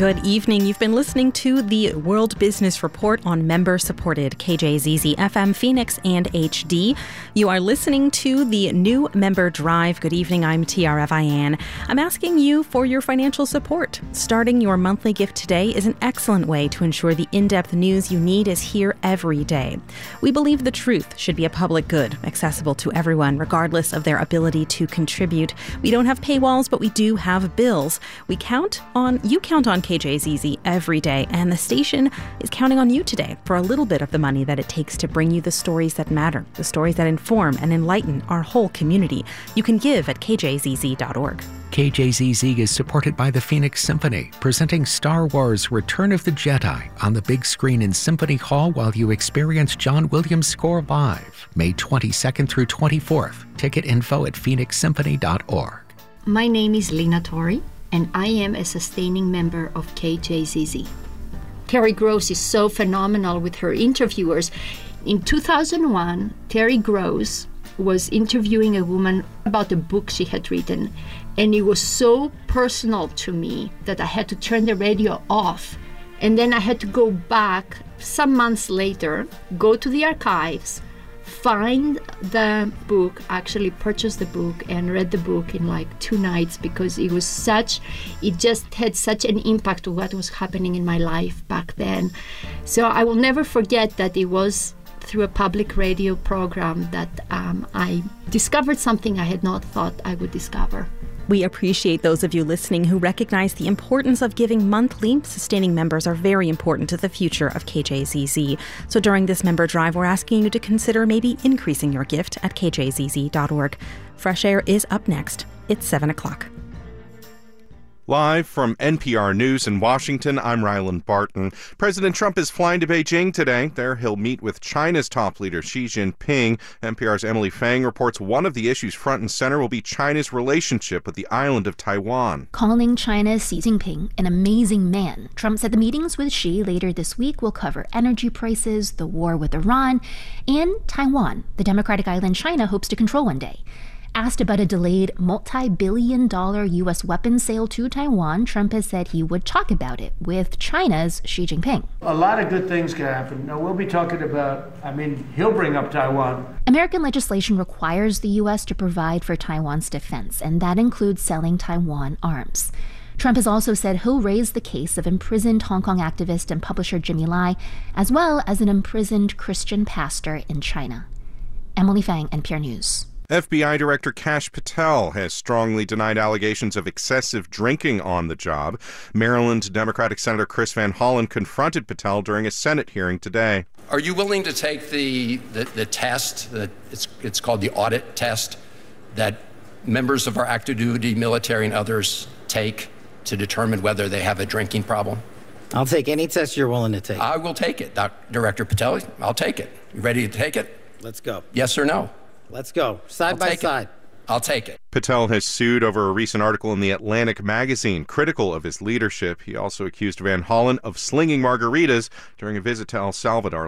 Good evening. You've been listening to the World Business Report on member-supported KJZZ FM Phoenix and HD. You are listening to the new member drive. Good evening. I'm TRFIAN. I'm asking you for your financial support. Starting your monthly gift today is an excellent way to ensure the in-depth news you need is here every day. We believe the truth should be a public good, accessible to everyone, regardless of their ability to contribute. We don't have paywalls, but we do have bills. You count on KJZZ every day, and the station is counting on you today for a little bit of the money that it takes to bring you the stories that matter, the stories that inform and enlighten our whole community. You can give at kjzz.org. KJZZ is supported by the Phoenix Symphony, presenting Star Wars Return of the Jedi on the big screen in Symphony Hall while you experience John Williams' score live, May 22nd through 24th. Ticket info at phoenixsymphony.org. My name is Lena Torrey, and I am a sustaining member of KJZZ. Terry Gross is so phenomenal with her interviewers. In 2001, Terry Gross was interviewing a woman about a book she had written, and it was so personal to me that I had to turn the radio off. And then I had to go back some months later, go to the archives, find the book, actually purchased the book and read the book in like 2 nights because it just had such an impact on what was happening in my life back then. So I will never forget that it was through a public radio program that I discovered something I had not thought I would discover. We appreciate those of you listening who recognize the importance of giving monthly. Sustaining members are very important to the future of KJZZ. So during this member drive, we're asking you to consider maybe increasing your gift at kjzz.org. Fresh Air is up next. It's 7 o'clock. Live from NPR News in Washington, I'm Ryland Barton. President Trump is flying to Beijing today. There he'll meet with China's top leader, Xi Jinping. NPR's Emily Fang reports one of the issues front and center will be China's relationship with the island of Taiwan. Calling China's Xi Jinping an amazing man, Trump said the meetings with Xi later this week will cover energy prices, the war with Iran, and Taiwan, the democratic island China hopes to control one day. Asked about a delayed multi-billion-dollar U.S. weapons sale to Taiwan, Trump has said he would talk about it with China's Xi Jinping. A lot of good things can happen. Now, we'll be talking about, he'll bring up Taiwan. American legislation requires the U.S. to provide for Taiwan's defense, and that includes selling Taiwan arms. Trump has also said he'll raise the case of imprisoned Hong Kong activist and publisher Jimmy Lai, as well as an imprisoned Christian pastor in China. Emily Fang, NPR News. FBI Director Kash Patel has strongly denied allegations of excessive drinking on the job. Maryland Democratic Senator Chris Van Hollen confronted Patel during a Senate hearing today. Are you willing to take the test, it's called the audit test, that members of our active duty military and others take to determine whether they have a drinking problem? I'll take any test you're willing to take. I will take it, Director Patel. I'll take it. You ready to take it? Let's go. Yes or no? Let's go. Side by side. I'll take it. Patel has sued over a recent article in the Atlantic magazine critical of his leadership. He also accused Van Hollen of slinging margaritas during a visit to El Salvador